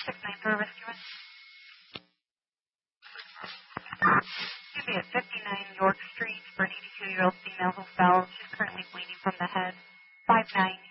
6-9 for a rescue. She'll be at 59 York Street for an 82-year-old female who fell. She's currently bleeding from the head. 5-9.